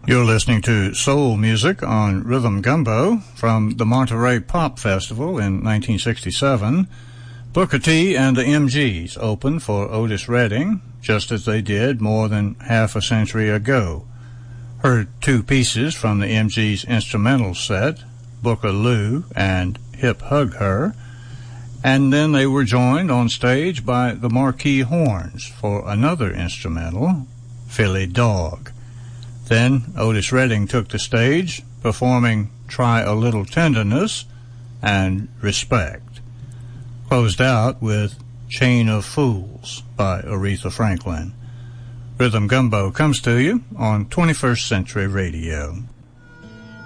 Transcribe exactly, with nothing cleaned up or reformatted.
You're listening to soul music on Rhythm Gumbo from the Monterey Pop Festival in nineteen sixty-seven. Booker T and the M Gs opened for Otis Redding, just as they did more than half a century ago. Heard two pieces from the M Gs' instrumental set, Booker-Loo and Hip Hug Her, and then they were joined on stage by the Marquee Horns for another instrumental, Philly Dog. Then Otis Redding took the stage, performing Try a Little Tenderness and Respect. Closed out with Chain of Fools by Aretha Franklin. Rhythm Gumbo comes to you on twenty-first Century Radio.